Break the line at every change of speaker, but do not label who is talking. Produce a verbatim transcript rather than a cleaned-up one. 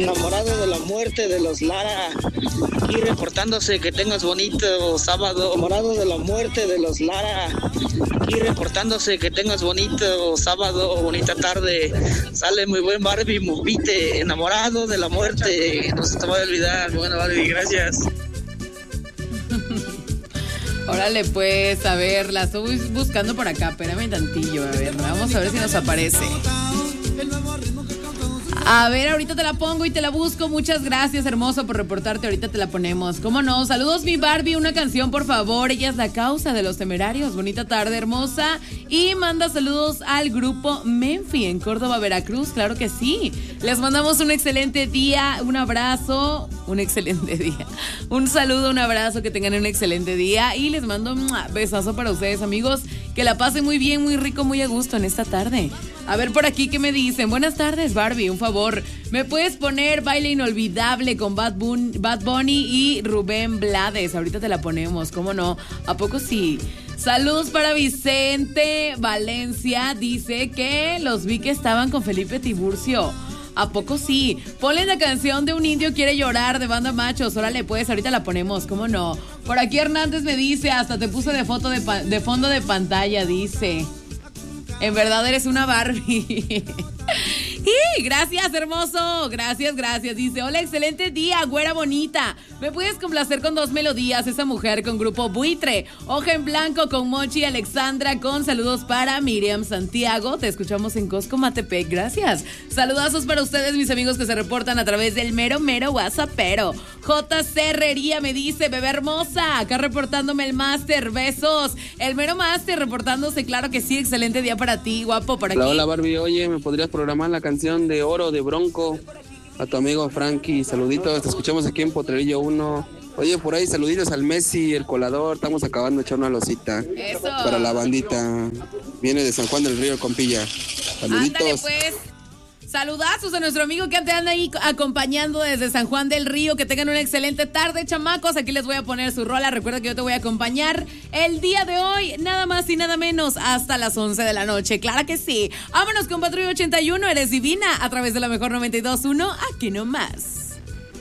enamorado de la muerte de los Lara. Aquí reportándose, que tengas bonito sábado. Enamorado de la muerte de los Lara. Aquí reportándose, que tengas bonito sábado, bonita tarde. Sale muy buen Barbie Movite, enamorado de la muerte. No se te va a olvidar. Bueno, Barbie, gracias.
Órale, pues, a ver, la estoy buscando por acá. Espérame tantillo, a ver, vamos a ver si nos aparece. A ver, ahorita te la pongo y te la busco. Muchas gracias, hermoso, por reportarte. Ahorita te la ponemos. ¿Cómo no? Saludos, mi Barbie. Una canción, por favor. Ella es la causa de los temerarios. Bonita tarde, hermosa. Y manda saludos al grupo Menfi en Córdoba, Veracruz. Claro que sí. Les mandamos un excelente día. Un abrazo. Un excelente día. Un saludo, un abrazo. Que tengan un excelente día. Y les mando un besazo para ustedes, amigos. Que la pasen muy bien, muy rico, muy a gusto en esta tarde. A ver por aquí, ¿qué me dicen? Buenas tardes, Barbie, un favor. ¿Me puedes poner Baile Inolvidable con Bad Bunny, Bad Bunny y Rubén Blades? Ahorita te la ponemos, ¿cómo no? ¿A poco sí? Saludos para Vicente Valencia. Dice que los vi que estaban con Felipe Tiburcio. ¿A poco sí? Ponle la canción de Un Indio Quiere Llorar de Banda Machos. Órale, pues, ahorita la ponemos, ¿cómo no? Por aquí Hernández me dice, hasta te puse de foto de, pa- de fondo de pantalla, dice. En verdad eres una Barbie. Y gracias, hermoso. Gracias, gracias. Dice, hola, excelente día, güera bonita. ¿Me puedes complacer con dos melodías? Esa mujer con Grupo Buitre. Hoja en Blanco con Mochi Alexandra, con saludos para Miriam Santiago. Te escuchamos en Cosco Matepec. Gracias. Saludazos para ustedes, mis amigos que se reportan a través del mero mero WhatsAppero. J C Herrería me dice, bebé hermosa, acá reportándome el máster. Besos. El mero máster reportándose, claro que sí. Excelente día para ti, guapo, por aquí.
Hola, hola, Barbie. Oye, ¿me podrías programar la canción de Oro de Bronco? A tu amigo Frankie, saluditos, te escuchamos aquí en Potrerillo uno. Oye, por ahí, saluditos al Messi, el colador, estamos acabando de echar una losita.
Eso.
Para la bandita. Viene de San Juan del Río, compilla. Saluditos.
Ándale, pues. Saludazos a nuestro amigo que te anda ahí acompañando desde San Juan del Río. Que tengan una excelente tarde, chamacos. Aquí les voy a poner su rola. Recuerda que yo te voy a acompañar el día de hoy, nada más y nada menos, hasta las once de la noche. Claro que sí. Vámonos con Patrulla ochenta y uno. Eres divina a través de la mejor noventa y dos punto uno. Aquí nomás.